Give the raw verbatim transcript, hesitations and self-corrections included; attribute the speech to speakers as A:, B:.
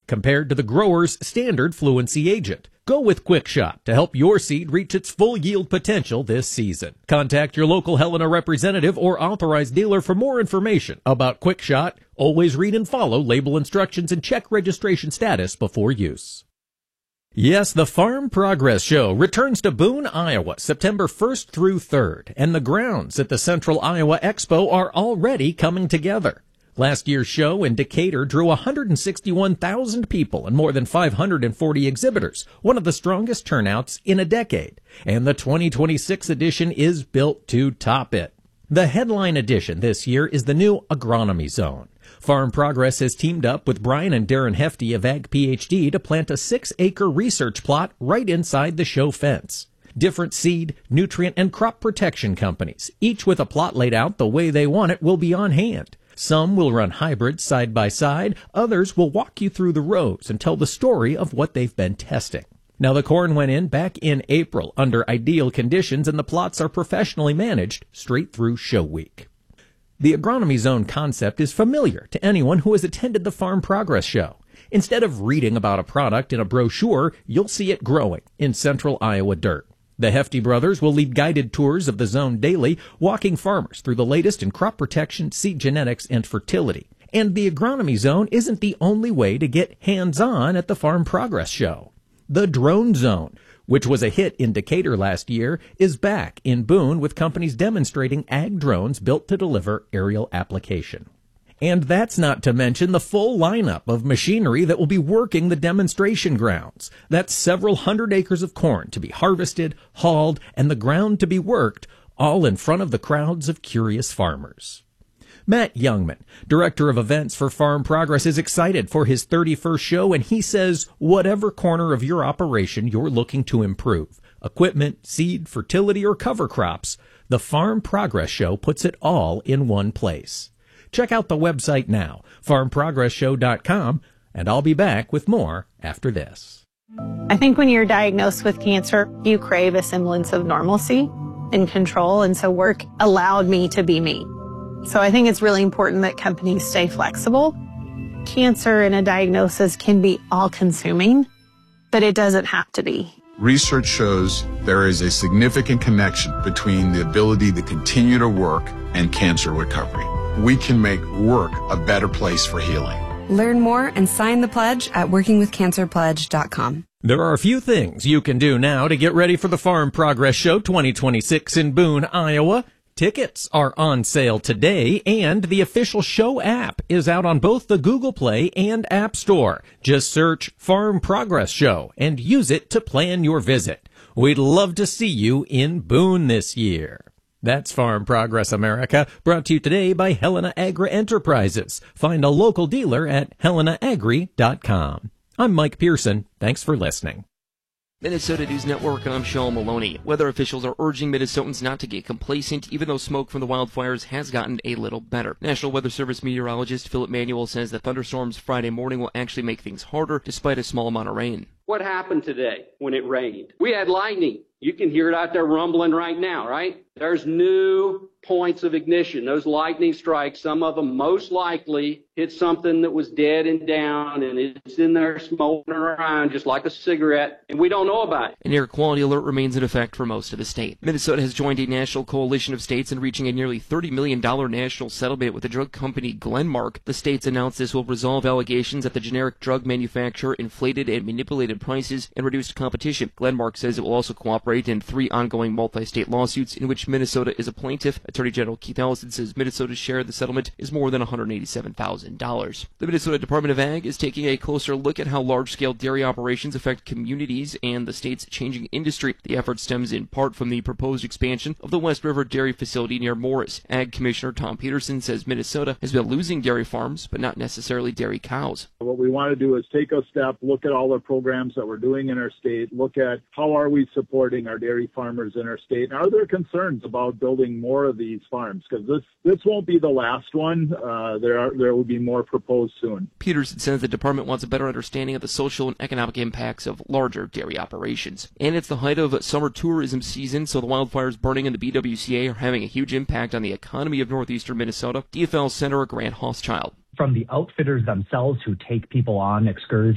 A: compared to the grower's standard fluency agent. Go with QuickShot to help your seed reach its full yield potential this season. Contact your local Helena representative or authorized dealer for more information about QuickShot. Always read and follow label instructions and check registration status before use. Yes, the Farm Progress Show returns to Boone, Iowa, September first through third, and the grounds at the Central Iowa Expo are already coming together. Last year's show in Decatur drew one hundred sixty-one thousand people and more than five hundred forty exhibitors, one of the strongest turnouts in a decade, and the twenty twenty-six edition is built to top it. The headline edition this year is the new Agronomy Zone. Farm Progress has teamed up with Brian and Darren Hefty of Ag PhD to plant a six-acre research plot right inside the show fence. Different seed, nutrient, and crop protection companies, each with a plot laid out the way they want it, will be on hand. Some will run hybrids side by side, others will walk you through the rows and tell the story of what they've been testing. Now, the corn went in back in April under ideal conditions, and the plots are professionally managed straight through show week. The Agronomy Zone concept is familiar to anyone who has attended the Farm Progress Show. Instead of reading about a product in a brochure, you'll see it growing in central Iowa dirt. The Hefty brothers will lead guided tours of the zone daily, walking farmers through the latest in crop protection, seed genetics, and fertility. And the Agronomy Zone isn't the only way to get hands-on at the Farm Progress Show. The Drone Zone, which was a hit in Decatur last year, is back in Boone with companies demonstrating ag drones built to deliver aerial application. And that's not to mention the full lineup of machinery that will be working the demonstration grounds. That's several hundred acres of corn to be harvested, hauled, and the ground to be worked, all in front of the crowds of curious farmers. Matt Youngman, Director of Events for Farm Progress, is excited for his thirty-first show, and he says whatever corner of your operation you're looking to improve, equipment, seed, fertility, or cover crops, the Farm Progress Show puts it all in one place. Check out the website now, farm progress show dot com, and I'll be back with more after this.
B: I think when you're diagnosed with cancer, you crave a semblance of normalcy and control, and so work allowed me to be me. So I think it's really important that companies stay flexible. Cancer and a diagnosis can be all-consuming, but it doesn't have to be.
C: Research shows there is a significant connection between the ability to continue to work and cancer recovery. We can make work a better place for healing.
D: Learn more and sign the pledge at working with cancer pledge dot com.
A: There are a few things you can do now to get ready for the Farm Progress Show twenty twenty-six in Boone, Iowa. Tickets are on sale today, and the official show app is out on both the Google Play and App Store. Just search Farm Progress Show and use it to plan your visit. We'd love to see you in Boone this year. That's Farm Progress America, brought to you today by Helena Agri Enterprises. Find a local dealer at helena agri dot com. I'm Mike Pearson. Thanks for listening.
E: Minnesota News Network, I'm Sean Maloney. Weather officials are urging Minnesotans not to get complacent, even though smoke from the wildfires has gotten a little better. National Weather Service meteorologist Philip Manuel says that thunderstorms Friday morning will actually make things harder, despite a small amount of rain.
F: What happened today when it rained? We had lightning. You can hear it out there rumbling right now, right? There's new points of ignition. Those lightning strikes, some of them most likely hit something that was dead and down, and it's in there smoking around just like a cigarette, and we don't know about it.
E: An air quality alert remains in effect for most of the state. Minnesota has joined a national coalition of states in reaching a nearly thirty million dollars national settlement with the drug company Glenmark. The states announced this will resolve allegations that the generic drug manufacturer inflated and manipulated prices and reduced competition. Glenmark says it will also cooperate in three ongoing multi-state lawsuits in which Minnesota is a plaintiff. Attorney General Keith Ellison says Minnesota's share of the settlement is more than one hundred eighty-seven thousand dollars. The Minnesota Department of Ag is taking a closer look at how large-scale dairy operations affect communities and the state's changing industry. The effort stems in part from the proposed expansion of the West River Dairy Facility near Morris. Ag Commissioner Tom Peterson says Minnesota has been losing dairy farms, but not necessarily dairy cows.
G: What we want to do is take a step, look at all the programs that we're doing in our state, look at how are we supporting our dairy farmers in our state, and are there concerns about building more of these farms? Because this this won't be the last one. Uh, there are there will be more proposed soon.
E: Peterson says the department wants a better understanding of the social and economic impacts of larger dairy operations. And it's the height of summer tourism season, so the wildfires burning in the B W C A are having a huge impact on the economy of northeastern Minnesota. D F L Senator Grant Hochschild.
H: From the outfitters themselves who take people on excursions